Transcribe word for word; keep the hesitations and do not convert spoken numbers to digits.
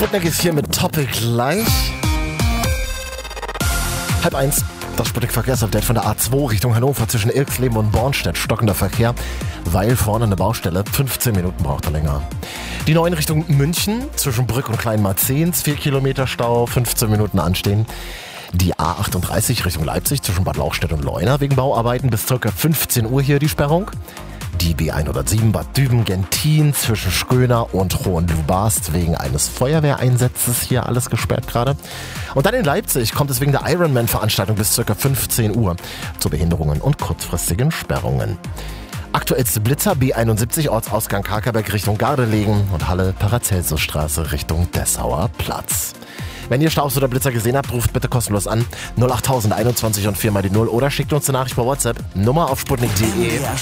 Sputnik ist hier mit Topic gleich. Halb eins, das Sputnik-Verkehrsupdate von der A zwei Richtung Hannover zwischen Ilksleben und Bornstedt. Stockender Verkehr, weil vorne eine Baustelle. fünfzehn Minuten braucht er länger. Die neun Richtung München zwischen Brück und Kleinmarzens. vier Kilometer Stau, fünfzehn Minuten anstehen. Die A achtunddreißig Richtung Leipzig zwischen Bad Lauchstädt und Leuna wegen Bauarbeiten bis ca. fünfzehn Uhr hier die Sperrung. Die B hundertsieben Bad Düben-Gentin zwischen Schköner und Hohenlubast wegen eines Feuerwehreinsatzes hier alles gesperrt gerade. Und dann in Leipzig kommt es wegen der Ironman-Veranstaltung bis ca. fünfzehn Uhr zu Behinderungen und kurzfristigen Sperrungen. Aktuellste Blitzer B einundsiebzig Ortsausgang Karkerberg Richtung Gardelegen und Halle Paracelsusstraße Richtung Dessauer Platz. Wenn ihr Staus oder Blitzer gesehen habt, ruft bitte kostenlos an null acht tausend einundzwanzig und vier mal die null oder schickt uns eine Nachricht per WhatsApp. Nummer auf sputnik punkt de.